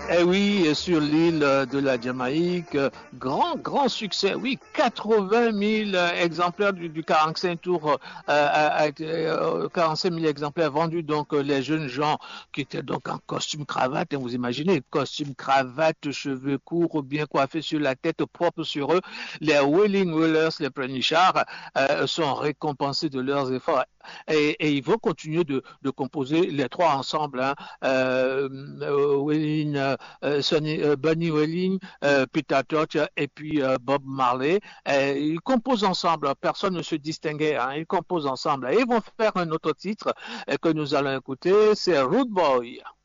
Eh oui, sur l'île de la Jamaïque, grand succès. Oui, 80 000 exemplaires du 45 tours, 45 000 exemplaires vendus. Donc, les jeunes gens qui étaient donc en costume cravate, hein, vous imaginez, costume cravate, cheveux courts, bien coiffés sur la tête, propres sur eux. Les Wailing Whalers, les pleurnichards, sont récompensés de leurs efforts. Et ils vont continuer de composer les trois ensemble, hein, Wailing, Bunny Wailing, Peter Tosh et puis Bob Marley. Ils composent ensemble, personne ne se distinguait, hein, ils composent ensemble. Et ils vont faire un autre titre que nous allons écouter, c'est Rude Boy.